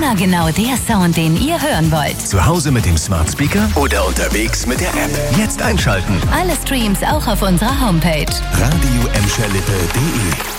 Immer genau der Sound, den ihr hören wollt. Zu Hause mit dem Smart Speaker oder unterwegs mit der App. Jetzt einschalten. Alle Streams auch auf unserer Homepage. Radio-lippe.de